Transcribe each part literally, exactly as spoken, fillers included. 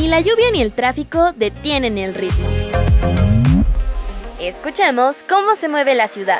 Ni la lluvia ni el tráfico detienen el ritmo. Escuchemos cómo se mueve la ciudad.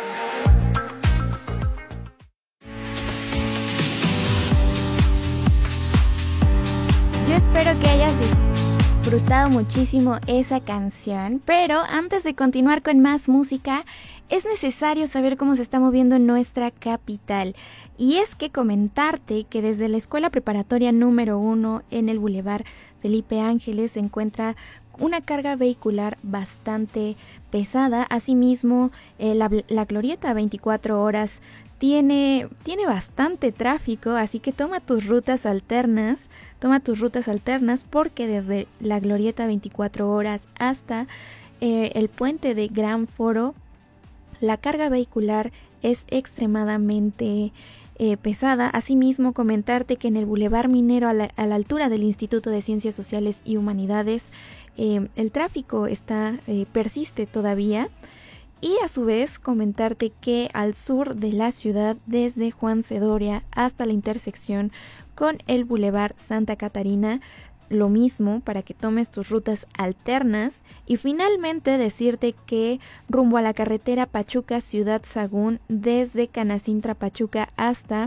Yo espero que hayas disfrutado muchísimo esa canción, pero antes de continuar con más música, es necesario saber cómo se está moviendo nuestra capital. Y es que comentarte que desde la escuela preparatoria número uno en el Boulevard Felipe Ángeles se encuentra una carga vehicular bastante pesada. Asimismo, eh, la, la glorieta veinticuatro horas tiene, tiene bastante tráfico, así que toma tus rutas alternas, toma tus rutas alternas porque desde la glorieta veinticuatro horas hasta eh, el puente de Gran Foro, la carga vehicular es extremadamente eh, pesada. Asimismo, comentarte que en el Boulevard Minero, a la, a la altura del Instituto de Ciencias Sociales y Humanidades, eh, el tráfico está eh, persiste todavía. Y a su vez, comentarte que al sur de la ciudad, desde Juan Cedoria hasta la intersección con el Boulevard Santa Catarina, lo mismo para que tomes tus rutas alternas. Y finalmente decirte que rumbo a la carretera Pachuca Ciudad Sagún, desde Canacintra Pachuca hasta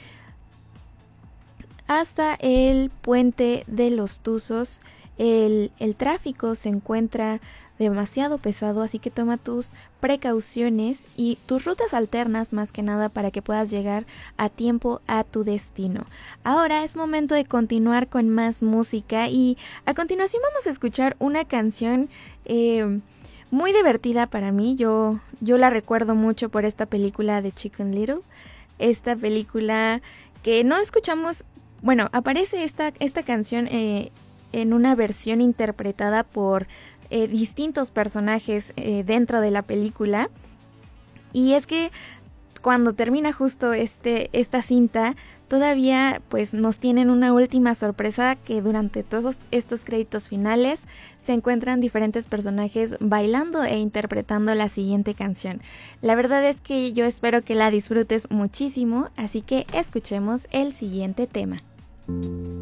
hasta el puente de los Tuzos, el, el tráfico se encuentra demasiado pesado, así que toma tus precauciones y tus rutas alternas más que nada para que puedas llegar a tiempo a tu destino. Ahora es momento de continuar con más música y a continuación vamos a escuchar una canción eh, muy divertida para mí. Yo, yo la recuerdo mucho por esta película de Chicken Little, esta película que no escuchamos, bueno, aparece esta, esta canción eh, en una versión interpretada por Eh, distintos personajes eh, dentro de la película. Y es que cuando termina justo este, esta cinta, todavía pues nos tienen una última sorpresa, que durante todos estos créditos finales se encuentran diferentes personajes bailando e interpretando la siguiente canción. La verdad es que yo espero que la disfrutes muchísimo, así que escuchemos el siguiente tema.